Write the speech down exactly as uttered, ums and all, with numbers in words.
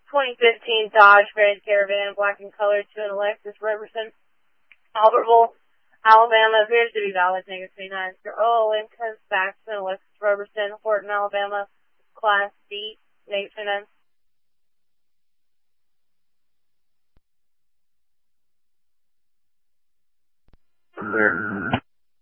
twenty fifteen Dodge Grand Caravan, black in color, to an Alexis Robertson, Albertville, Alabama, appears to be valid, negative twenty-nine. Your O L N comes back to an Alexis Robertson, Horton, Alabama, Class D, negative twenty-nine.